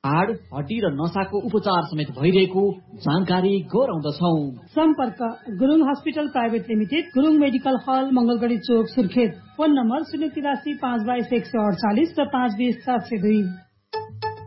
हाड हड्डी र नसाको उपचार समेत भइरहेको जानकारी गराउँदछौ। सम्पर्क Gurung hospital private limited, Gurung medical हल, मंगलगढी चोक, सुर्खेत। फोन नम्बर 083 522 148 र 520 702।